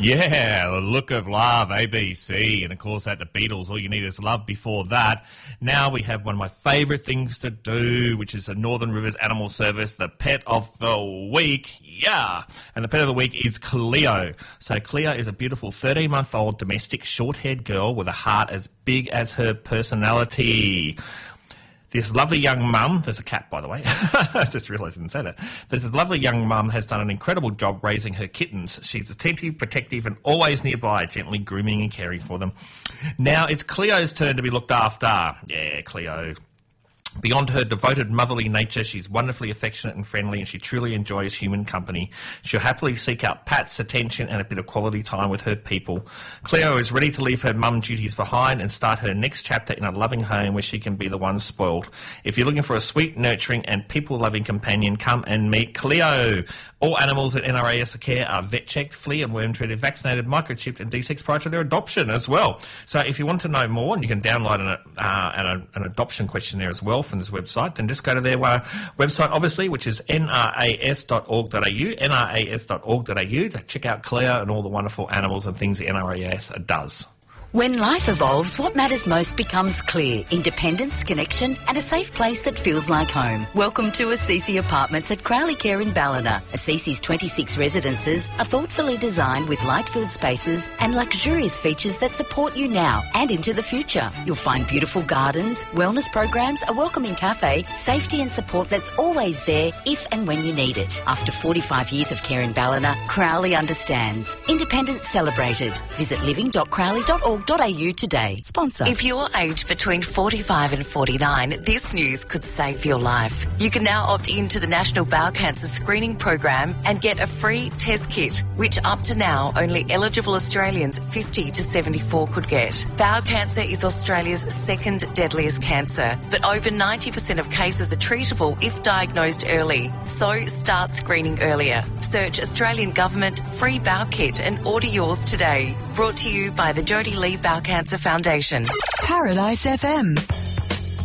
Yeah, The Look of Love, ABC, and of course at the Beatles, All You Need Is Love before that. Now we have one of my favourite things to do, which is the Northern Rivers Animal Service, the Pet of the Week. Yeah, and the Pet of the Week is Cleo. So Cleo is a beautiful 13-month-old domestic short-haired girl with a heart as big as her personality. This lovely young mum, there's a cat, by the way. I just realised I didn't say that. This lovely young mum has done an incredible job raising her kittens. She's attentive, protective, and always nearby, gently grooming and caring for them. Now it's Cleo's turn to be looked after. Yeah, Cleo. Beyond her devoted motherly nature, she's wonderfully affectionate and friendly, and she truly enjoys human company. She'll happily seek out pats, attention, and a bit of quality time with her people. Cleo is ready to leave her mum duties behind and start her next chapter in a loving home where she can be the one spoiled. If you're looking for a sweet, nurturing, and people-loving companion, come and meet Cleo. All animals at NRAS care are vet-checked, flea and worm-treated, vaccinated, microchipped, and desexed prior to their adoption as well. So if you want to know more, and you can download an adoption questionnaire as well from this website, then just go to their website, obviously, which is nras.org.au, nras.org.au, to check out Cleo and all the wonderful animals and things the NRAS does. When life evolves, what matters most becomes clear. Independence, connection, and a safe place that feels like home. Welcome to Assisi Apartments at Crowley Care in Ballina. Assisi's 26 residences are thoughtfully designed with light-filled spaces and luxurious features that support you now and into the future. You'll find beautiful gardens, wellness programs, a welcoming cafe, safety and support that's always there if and when you need it. After 45 years of care in Ballina, Crowley understands. Independence celebrated. Visit living.crowley.org.au today. Sponsor. If you're aged between 45 and 49, this news could save your life. You can now opt into the National Bowel Cancer Screening Program and get a free test kit, which up to now only eligible Australians 50 to 74 could get. Bowel cancer is Australia's second deadliest cancer, but over 90% of cases are treatable if diagnosed early. So start screening earlier. Search Australian Government Free Bowel Kit and order yours today. Brought to you by the Jodie Lee Bowel Cancer Foundation. Paradise FM.